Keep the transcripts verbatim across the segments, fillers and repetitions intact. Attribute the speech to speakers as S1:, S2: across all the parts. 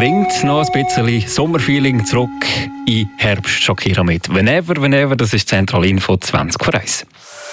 S1: bringt noch ein bisschen Sommerfeeling zurück in Herbst. Shakira mit «Whenever, whenever», das ist Zentralinfo zwanzig vor eins.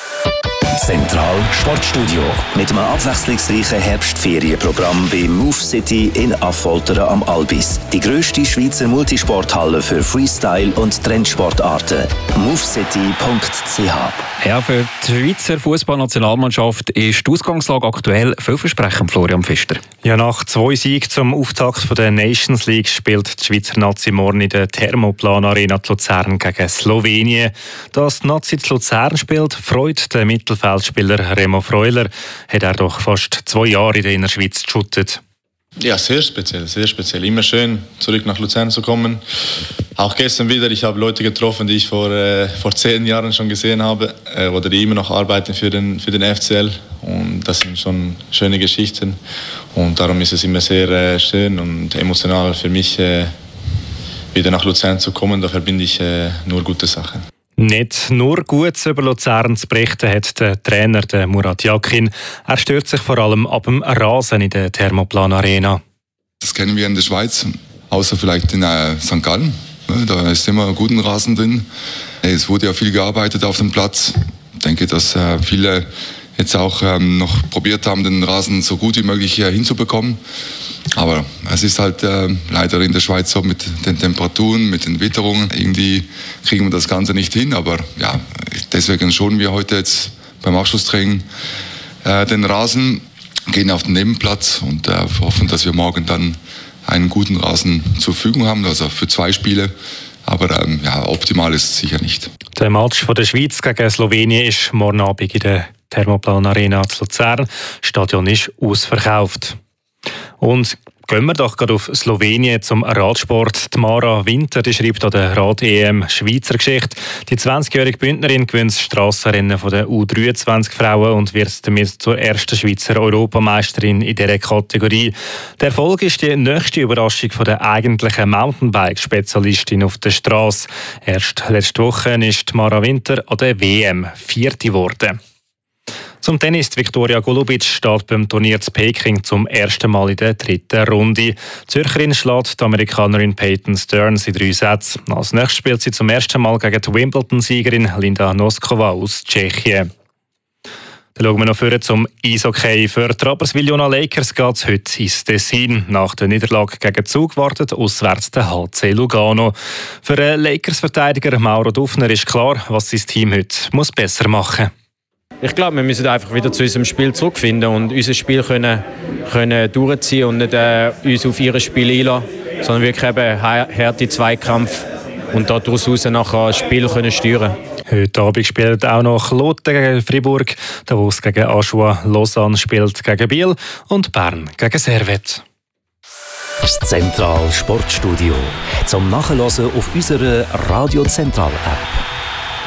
S2: Zentral Sportstudio mit einem abwechslungsreichen Herbstferienprogramm bei Move City in Affoltern am Albis. Die grösste Schweizer Multisporthalle für Freestyle- und Trendsportarten. movecity punkt c h.
S1: Ja, für die Schweizer Fußballnationalmannschaft ist die Ausgangslage aktuell vielversprechend, Florian Pfister.
S3: Ja, nach zwei Siegen zum Auftakt der Nations League spielt die Schweizer Nazi morgen in der Thermoplan Arena Luzern gegen Slowenien. Dass die Nazi zu Luzern spielt, freut der Mittelfeldspieler Remo Freuler. Hat er doch fast zwei Jahre in der Innerschweiz geschuttet.
S4: Ja, sehr speziell, sehr speziell. Immer schön, zurück nach Luzern zu kommen. Auch gestern wieder, ich habe Leute getroffen, die ich vor, äh, vor zehn Jahren schon gesehen habe äh, oder die immer noch arbeiten für den, für den F C L. Und das sind schon schöne Geschichten. Und darum ist es immer sehr äh, schön und emotional für mich, äh, wieder nach Luzern zu kommen. Da verbinde ich äh, nur gute Sachen.
S3: Nicht nur Gutes über Luzern zu berichten hat der Trainer der Murat Yakin. Er stört sich vor allem ab dem Rasen in der Thermoplan Arena.
S5: Das kennen wir in der Schweiz, außer vielleicht in äh, Sankt Gallen. Da ist immer guten Rasen drin. Es wurde ja viel gearbeitet auf dem Platz. Ich denke, dass äh, viele jetzt auch ähm, noch probiert haben, den Rasen so gut wie möglich äh, hinzubekommen. Aber es ist halt äh, leider in der Schweiz so mit den Temperaturen, mit den Witterungen. Irgendwie kriegen wir das Ganze nicht hin. Aber ja, deswegen schonen wir heute jetzt beim Abschlusstraining äh, den Rasen, gehen auf den Nebenplatz und äh, hoffen, dass wir morgen dann einen guten Rasen zur Verfügung haben, also für zwei Spiele. Aber ähm, ja, optimal ist es sicher nicht. Der
S3: Match von der Schweiz gegen Slowenien ist morgen Abend in der Thermoplan Arena zu Luzern. Das Stadion ist ausverkauft. Und gehen wir doch gerade auf Slowenien zum Radsport. Die Mara Winter die schreibt an der Rad-E M Schweizer Geschichte. Die zwanzigjährige Bündnerin gewinnt das Strassenrennen von der U dreiundzwanzig Frauen und wird damit zur ersten Schweizer Europameisterin in dieser Kategorie. Der Erfolg ist die nächste Überraschung von der eigentlichen Mountainbike-Spezialistin auf der Straße. Erst letzte Woche ist Mara Winter an der W M Vierte geworden. Zum Tennis. Viktoria Golubic steht beim Turnier zu Peking zum ersten Mal in der dritten Runde. Die Zürcherin schlägt die Amerikanerin Peyton Stearns in drei Sätzen. Als nächstes spielt sie zum ersten Mal gegen die Wimbledon-Siegerin Linda Noskova aus Tschechien. Dann schauen wir noch vor zum Eishockey. Für die Rapperswil-Jona Lakers geht es heute ins Tessin. Nach der Niederlage gegen Zug wartet auswärts der H C Lugano. Für den Lakers-Verteidiger Mauro Dufner ist klar, was sein Team heute muss besser machen muss.
S6: Ich glaube, wir müssen einfach wieder zu unserem Spiel zurückfinden und unser Spiel können, können durchziehen und nicht äh, uns auf ihr Spiel einlassen, sondern wirklich eben harte Zweikampf und daraus nachher das Spiel können steuern.
S3: Heute Abend spielt auch noch Kloten gegen Fribourg, Davos gegen Aschua, Lausanne spielt gegen Biel und Bern gegen Servette.
S2: Das Zentral Sportstudio zum Nachhören auf unserer Radio Zentral App.